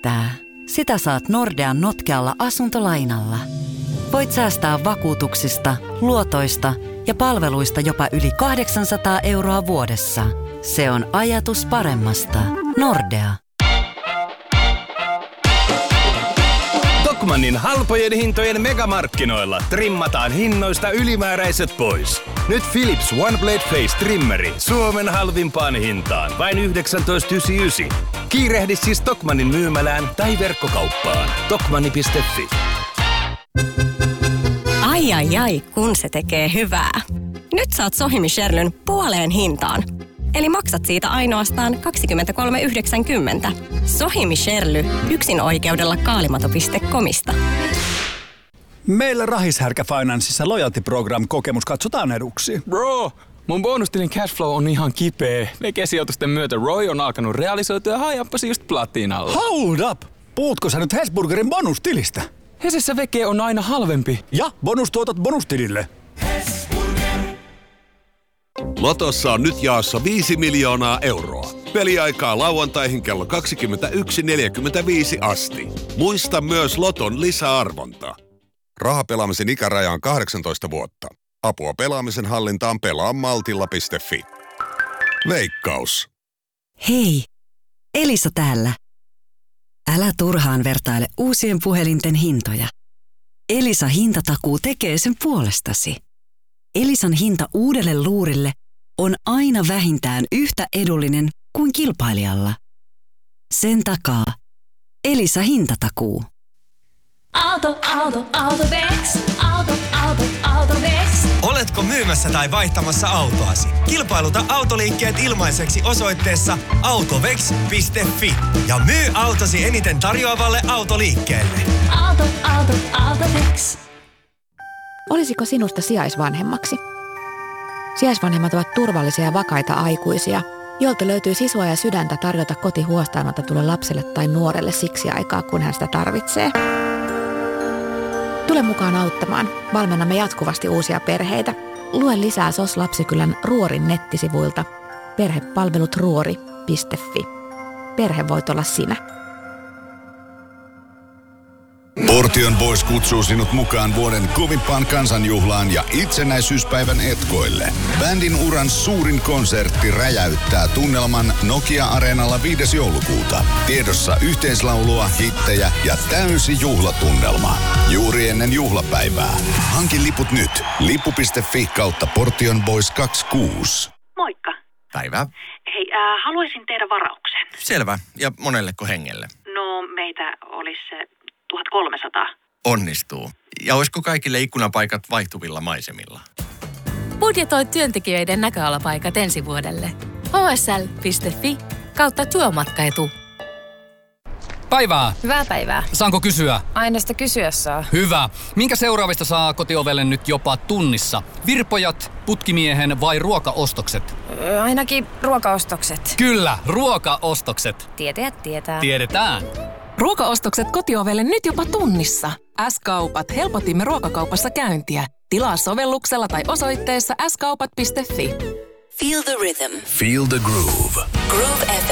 riittää. Sitä saat Nordean notkealla asuntolainalla. Voit säästää vakuutuksista, luotoista ja palveluista jopa yli 800 € vuodessa. Se on ajatus paremmasta. Nordea. Tokmannin halpojen hintojen megamarkkinoilla trimmataan hinnoista ylimääräiset pois. Nyt Philips OneBlade Face Trimmeri Suomen halvimpaan hintaan, vain 19,99. Kiirehdi siis Tokmannin myymälään tai verkkokauppaan. Tokmanni.fi. Ai, kun se tekee hyvää. Nyt saat Sohimi Sherlyn puoleen hintaan. Eli maksat siitä ainoastaan 23,90. Sohimi Sherly, yksin oikeudella kaalimato.comista. Meillä Rahishärkä Financeissa Loyalty Program -kokemus katsotaan eduksi. Bro, mun bonustilin cashflow on ihan kipeä. Vegesijoitusten myötä Roy on alkanut realisoitua ja hajappasi just platinalle. Hold up! Puhutko sä nyt Hesburgerin bonustilistä? Hesessä veke on aina halvempi. Ja bonustuotot bonustilille. Lotossa on nyt jaossa 5 miljoonaa euroa. Peliaikaa lauantaihin kello 21.45 asti. Muista myös Loton lisäarvonta. Rahapelaamisen ikäraja on 18 vuotta. Apua pelaamisen hallintaan pelaamaltilla.fi. Veikkaus. Hei, Elisa täällä. Älä turhaan vertaile uusien puhelinten hintoja. Elisa hintatakuu tekee sen puolestasi. Elisan hinta uudelle luurille on aina vähintään yhtä edullinen kuin kilpailijalla. Sen takaa Elisa hintatakuu. Autovex. Autovex. Oletko myymässä tai vaihtamassa autoasi? Kilpailuta autoliikkeet ilmaiseksi osoitteessa autovex.fi ja myy autosi eniten tarjoavalle autoliikkeelle. Autovex. Olisiko sinusta sijaisvanhemmaksi? Sijaisvanhemmat ovat turvallisia ja vakaita aikuisia, joilta löytyy sisua ja sydäntä tarjota koti huostaanotetulle lapselle tai nuorelle siksi aikaa, kun hän sitä tarvitsee. Tule mukaan auttamaan. Valmennamme jatkuvasti uusia perheitä. Lue lisää SOS Lapsikylän Ruorin nettisivuilta perhepalvelutruori.fi. Perhe voit olla sinä. Portion Boys kutsuu sinut mukaan vuoden kovimpaan kansanjuhlaan ja itsenäisyyspäivän etkoille. Bändin uran suurin konsertti räjäyttää tunnelman Nokia-areenalla 5. joulukuuta. Tiedossa yhteislaulua, hittejä ja täysi juhlatunnelma. Juuri ennen juhlapäivää. Hanki liput nyt. Lippu.fi/Portion Boys 26. Moikka. Päivää. Hei, haluaisin tehdä varauksen. Selvä. Ja monelleko hengelle? No, meitä olisi 1300. Onnistuu. Ja olisiko kaikille ikkunapaikat vaihtuvilla maisemilla? Budjetoi työntekijöiden näköalapaikat ensi vuodelle. hsl.fi/työmatkaetu. Päivää. Hyvää päivää. Saanko kysyä? Aina sitä kysyä saa. Hyvä. Minkä seuraavista saa kotiovelle nyt jopa tunnissa? Virpojat, putkimiehen vai ruokaostokset? Ainakin ruokaostokset. Kyllä, ruokaostokset. Tietäjät tietää. Tiedetään. Ruokaostokset kotiovelle nyt jopa tunnissa. S-kaupat helpotimme ruokakaupassa käyntiä. Tilaa sovelluksella tai osoitteessa skaupat.fi. Feel the rhythm. Feel the groove. Groove FM.